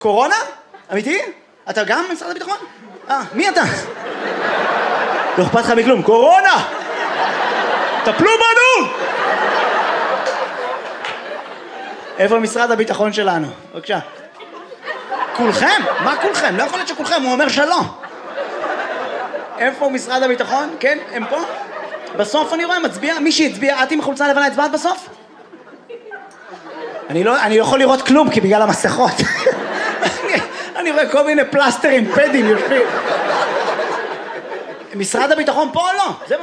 קורונה? אמיתי? אתה גם משרד הביטחון? מי אתה? לא אכפת לך מכלום. קורונה! טפלו בנו! איפה משרד הביטחון שלנו? בבקשה. כולכם? מה כולכם? לא יכול להיות שכולכם, הוא אומר שלא. איפה משרד הביטחון? כן, הם פה? בסוף אני רואה, מצביע, מי שהצביע, את עם חולצה לבנה הצבעת בסוף? אני לא יכול לראות כלום, כי בגלל המסכות. אני רואה כל מיני פלסטרים, פדים יושבים. משרד הביטחון פה או לא?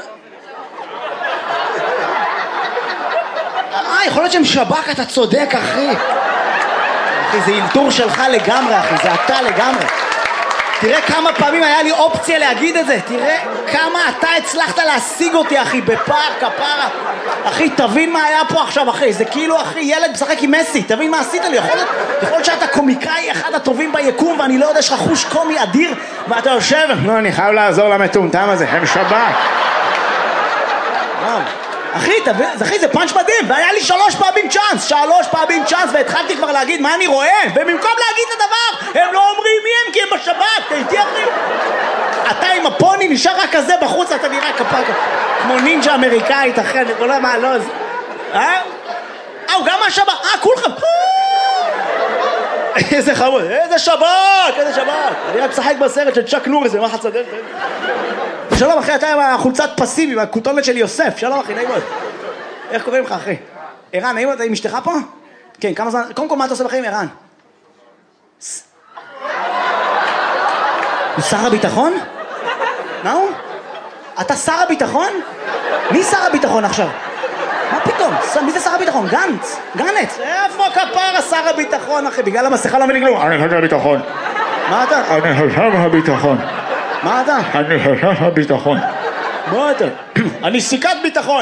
יכול להיות שהם שב"כ, אתה צודק, אחי. אחי, זה אילתור שלך לגמרי, אחי, זה אתה לגמרי. תראה כמה פעמים היה לי אופציה להגיד את זה. תראה כמה אתה הצלחת להשיג אותי, אחי, בפער, כפרה. אחי, תבין מה היה פה עכשיו, אחי. זה כאילו, אחי, ילד משחק עם מסי. תבין מה עשית לי. יכול להיות שאתה קומיקאי אחד הטובים ביקום, ואני לא יודע, יש לך חוש קומי אדיר, ואתה יושב, לא, אני חייב לעזור למטומטם הזה, הם שב"כ. אחי, זה פאנץ' מדהים, והיה לי 3 פעמים צ'אנס, והתחלתי כבר להגיד מה אני רואה, ובמקום להגיד את הדבר, הם לא אומרים מי הם, כי הם בשב"כ, תהייתי אחי. אתה עם הפוני נשאר רק כזה בחוץ, אתה נראה כמו נינג'ה אמריקאית, אחי, אני לא מה, לא, הוא גם מהשב"כ, כולכם. איזה חמוד, איזה שב"כ. אני רק משחק בסרט של צ'אק נוריס, מה חצדק? שלום אחי, אתה עם החולצת פסים, עם הכותונת של יוסף. שלום אחי, נעים מאוד. איך קוראים לך אחי? ערן, נעים מאוד, אתה עם אשתך פה? כן, כמה זמן? קודם כל, מה אתה עושה בחיים, ערן? הוא שר הביטחון? מה הוא? אתה שר הביטחון? מי שר הביטחון עכשיו? מה פתאום? מי זה שר הביטחון? גנץ? איפה כפרה שר הביטחון אחי? בגלל המסכה לא מבין כלום. אני חושב הביטחון. מה אתה? אני חושב הביטחון. מה אתה? אני חושב הביטחון. מה אתה? אני סיכת ביטחון.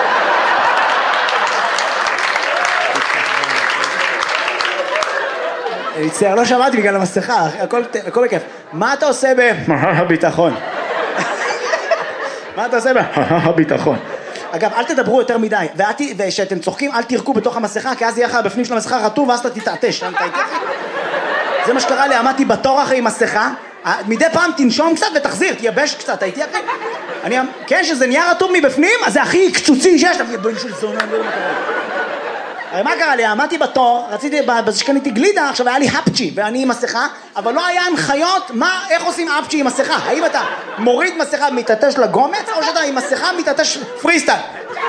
אני מצטער, לא שמעתי בגלל המסכה, הכל בכיף. מה אתה עושה הביטחון. מה אתה עושה הביטחון. אגב, אל תדברו יותר מדי, ושאתם צוחקים, אל תירקו בתוך המסכה, כי אז יהיה לך בפנים של המסכה רטוב, ואז אתה תתעטש. זה מה שקרה לי, עמדתי בתור אחרי עם מסכה, מדי פעם תנשום קצת ותחזיר, תייבש קצת, הייתי אחרי. כן, שזה נהיה רטוב מבפנים, אז זה הכי קצוצי שיש, בן של זונה, לא יודע. הרי מה קרה לי? עמדתי בתור, רציתי, בזה שקניתי גלידה, עכשיו היה לי הפצ'י, ואני עם מסכה, אבל לא היה הנחיות, איך עושים הפצ'י עם מסכה? האם אתה מוריד מסכה מתעטש לגומץ, או שאתה עם מסכה מתעטש פריסטייל?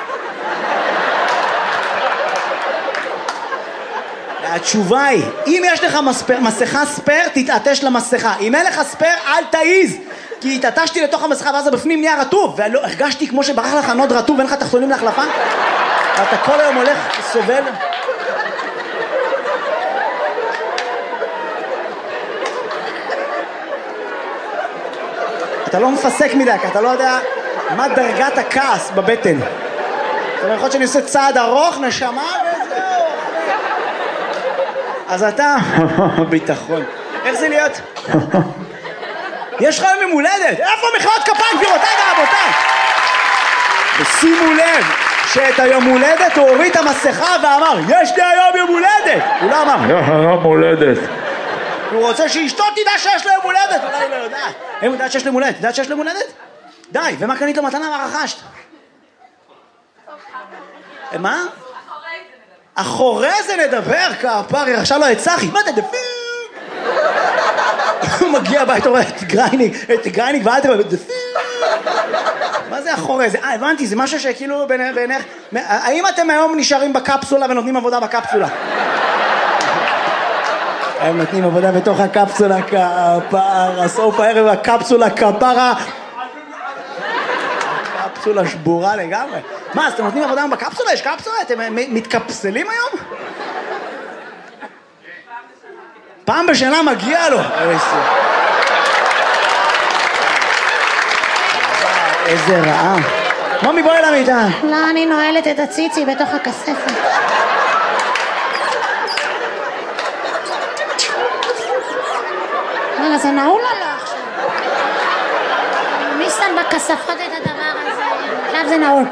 התשובה היא, אם יש לך מסכה ספר, תתעטש למסכה. אם אין לך ספר, אל תעיז. כי התעטשתי לתוך המסכה, ואז בפנים נהיה רטוב, והרגשתי כמו שברח לך נוד רטוב, ואין לך תחתונים להחלפה. אתה כל היום הולך, סובל. אתה לא מפסק מדי, כי אתה לא יודע מה דרגת הכעס בבטן. זאת אומרת, יכול להיות שאני עושה צעד ארוך, נשמה, וזהו. אז אתה... ביטחון. איך זה להיות? יש לך יום הולדת. איפה מחיאות כפיים, גבירותיי ורבותיי? ושימו לב שאת היום הולדת הוא הוריד את המסכה ואמר, יש לי היום יום הולדת. הוא לא אמר, יום הולדת. הוא רוצה שאשתו תדע שיש לו יום הולדת. אולי לא יודעת. הם יודעת שיש לו יום הולדת. יודעת שיש לו יום הולדת? די, ומה קנית לו מתנה? מה רכשת? מה? אחורי זה נדבר, כפרי, עכשיו לא את צחי, מה אתה דפיר? הוא מגיע הביתה, הוא רואה את גרייניק ואל תראה, דפיר. מה זה אחורי זה? הבנתי, זה משהו שכאילו בעיניך... האם אתם היום נשארים בקפסולה ונותנים עבודה בקפסולה? הם נותנים עבודה בתוך הקפסולה, כפרה, סוף הערב הקפסולה, כפרה. קפסולה שבורה לגמרי. מה, אז אתם נותנים עבודה בקפסולה? יש קפסולה? אתם מתקפסלים היום? פעם בשנה מגיע לו. איזה רעה. מומי, בואי למיטה. לא, אני נועלת את הציצי בתוך הכספת. רגע, זה נעול או לא עכשיו? מי שם בכספות את הדבר הזה? עכשיו זה נעול.